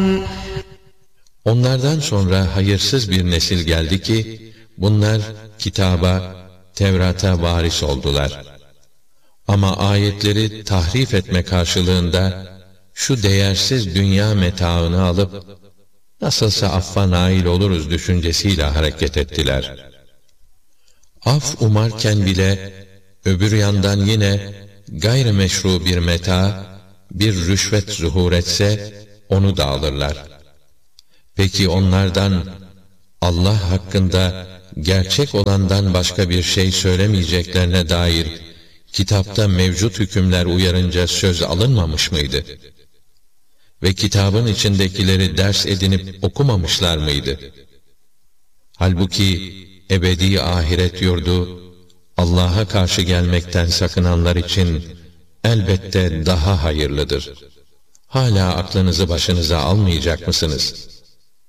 Onlardan sonra hayırsız bir nesil geldi ki, bunlar kitaba, Tevrat'a varis oldular. Ama ayetleri tahrif etme karşılığında, şu değersiz dünya metaını alıp, nasılsa affa nail oluruz düşüncesiyle hareket ettiler. Af umarken bile, öbür yandan yine, gayrimeşru bir meta, bir rüşvet zuhur etse, onu da alırlar. Peki onlardan, Allah hakkında, gerçek olandan başka bir şey söylemeyeceklerine dair, kitapta mevcut hükümler uyarınca söz alınmamış mıydı? Ve kitabın içindekileri ders edinip okumamışlar mıydı? Halbuki ebedi ahiret yurdu, Allah'a karşı gelmekten sakınanlar için elbette daha hayırlıdır. Hala aklınızı başınıza almayacak mısınız?